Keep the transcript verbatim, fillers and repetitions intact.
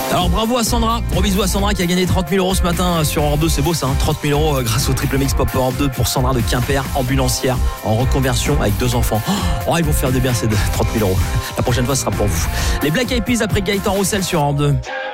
Alors bravo à Sandra, gros bisous à Sandra qui a gagné trente mille euros ce matin sur Europe deux, c'est beau ça, hein, trente mille euros grâce au triple mix Pop Europe deux pour Sandra de Quimper, ambulancière en reconversion avec deux enfants. Oh, ils vont faire des bien ces trente mille euros. La prochaine fois ce sera pour vous. Les Black Eyed Peas après Gaëtan Roussel sur Europe deux.